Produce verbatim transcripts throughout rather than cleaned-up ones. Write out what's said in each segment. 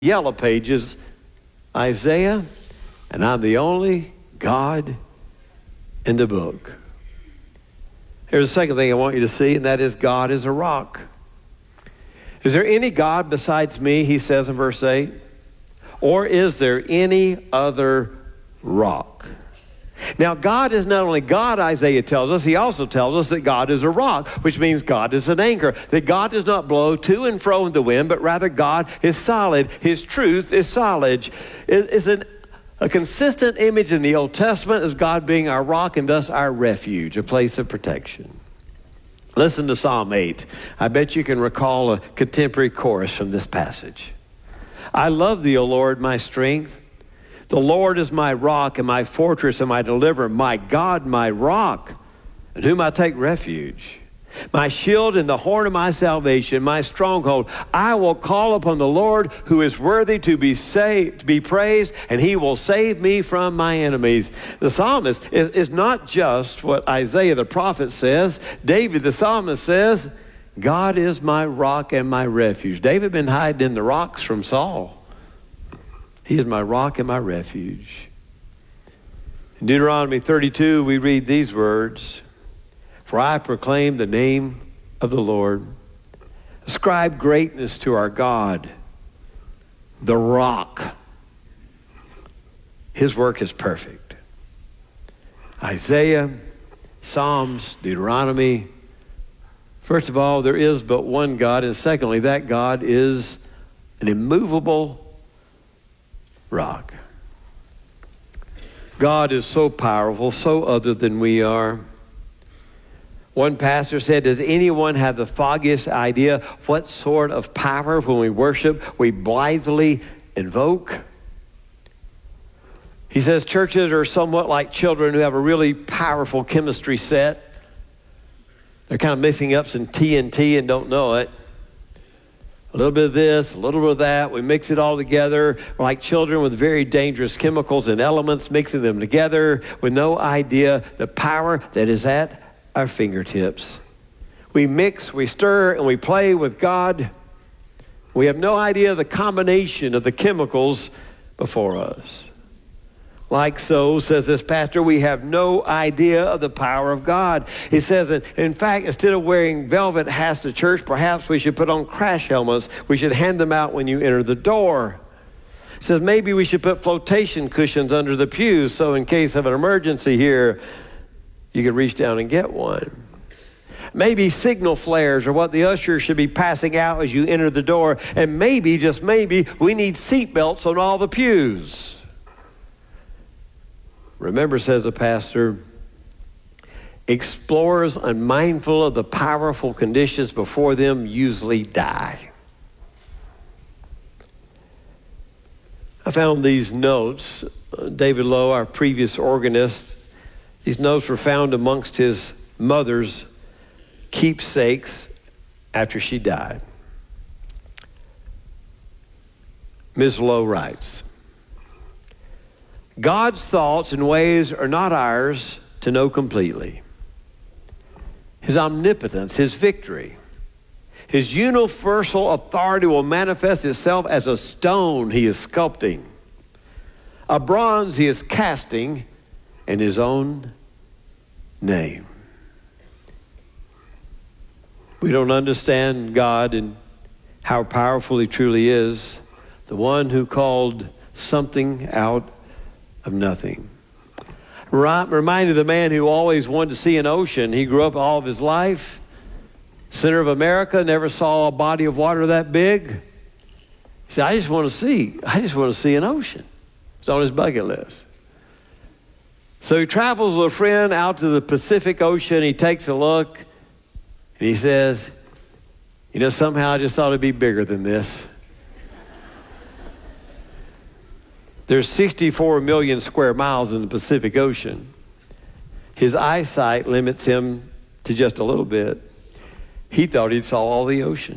Yellow pages, Isaiah, and I'm the only God in the book. Here's the second thing I want you to see, and that is God is a rock. Is there any God besides me, he says in verse eight? Or is there any other rock? Now, God is not only God, Isaiah tells us, he also tells us that God is a rock, which means God is an anchor, that God does not blow to and fro in the wind, but rather God is solid. His truth is solid. It is an, a consistent image in the Old Testament as God being our rock and thus our refuge, a place of protection. Listen to Psalm eight. I bet you can recall a contemporary chorus from this passage. I love thee, O Lord, my strength. The Lord is my rock and my fortress and my deliverer, my God, my rock, in whom I take refuge. My shield and the horn of my salvation, my stronghold. I will call upon the Lord who is worthy to be saved, to be praised, and he will save me from my enemies. The psalmist is, is not just what Isaiah the prophet says. David the psalmist says, God is my rock and my refuge. David had been hiding in the rocks from Saul. He is my rock and my refuge. In Deuteronomy thirty-two, we read these words, for I proclaim the name of the Lord. Ascribe greatness to our God, the rock. His work is perfect. Isaiah, Psalms, Deuteronomy. First of all, there is but one God, and secondly, that God is an immovable rock. God is so powerful, so other than we are. One pastor said, does anyone have the foggiest idea what sort of power when we worship we blithely invoke? He says churches are somewhat like children who have a really powerful chemistry set. They're kind of mixing up some T N T and don't know it. A little bit of this, a little bit of that. We mix it all together. We're like children with very dangerous chemicals and elements, mixing them together with no idea the power that is at our fingertips. We mix, we stir, and we play with God. We have no idea the combination of the chemicals before us. Like so, says this pastor, we have no idea of the power of God. He says that, in fact, instead of wearing velvet hats to church, perhaps we should put on crash helmets. We should hand them out when you enter the door. He says maybe we should put flotation cushions under the pews so in case of an emergency here, you could reach down and get one. Maybe signal flares are what the ushers should be passing out as you enter the door. And maybe, just maybe, we need seat belts on all the pews. Remember, says the pastor, explorers unmindful of the powerful conditions before them usually die. I found these notes. David Lowe, our previous organist, these notes were found amongst his mother's keepsakes after she died. Miz Lowe writes, God's thoughts and ways are not ours to know completely. His omnipotence, his victory, his universal authority will manifest itself as a stone he is sculpting, a bronze he is casting in his own name. We don't understand God and how powerful he truly is, the one who called something out of nothing. Reminded the man who always wanted to see an ocean. He grew up all of his life, center of America, never saw a body of water that big. He said, I just want to see, I just want to see an ocean. It's on his bucket list. So he travels with a friend out to the Pacific Ocean. He takes a look and he says, you know, somehow I just thought it'd be bigger than this. There's sixty-four million square miles in the Pacific Ocean. His eyesight limits him to just a little bit. He thought he saw all the ocean.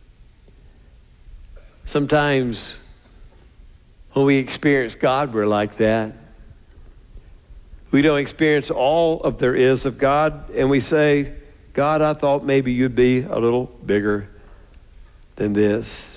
Sometimes when we experience God, we're like that. We don't experience all of there is of God, and we say, God, I thought maybe you'd be a little bigger than this.